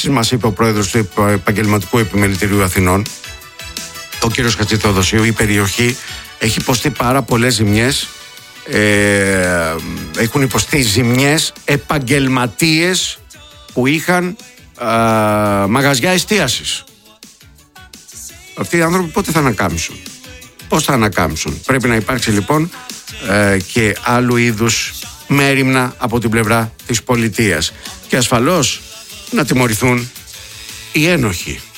Επίσης μας είπε ο πρόεδρος του Επαγγελματικού Επιμελητηρίου Αθηνών, ο κύριος Χατζηθεοδοσίου, η περιοχή έχει υποστεί πάρα πολλές ζημιές. Έχουν υποστεί ζημιές επαγγελματίες που είχαν μαγαζιά εστίασης. Αυτοί οι άνθρωποι πότε θα ανακάμψουν? Πώς θα ανακάμψουν? Πρέπει να υπάρξει λοιπόν και άλλου είδους μέριμνα από την πλευρά της πολιτείας και ασφαλώς να τιμωρηθούν οι ένοχοι.